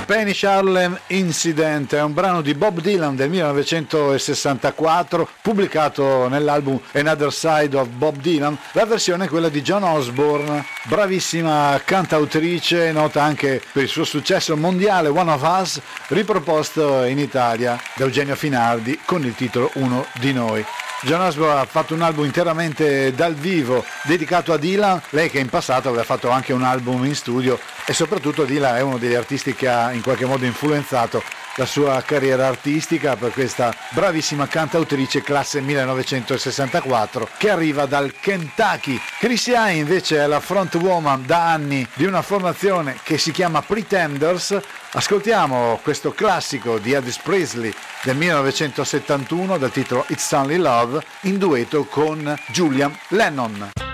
Spanish Harlem Incident è un brano di Bob Dylan del 1964, pubblicato nell'album Another Side of Bob Dylan. La versione è quella di Joan Osborne, bravissima cantautrice, nota anche per il suo successo mondiale One of Us, riproposto in Italia da Eugenio Finardi con il titolo Uno di noi. Joan Osborne ha fatto un album interamente dal vivo dedicato a Dylan, lei che in passato aveva fatto anche un album in studio, e soprattutto Dylan è uno degli artisti che ha in qualche modo influenzato la sua carriera artistica, per questa bravissima cantautrice classe 1964 che arriva dal Kentucky. Chrissy Hynde invece è la frontwoman da anni di una formazione che si chiama Pretenders. Ascoltiamo questo classico di Elvis Presley del 1971 dal titolo It's Only Love in duetto con Julian Lennon.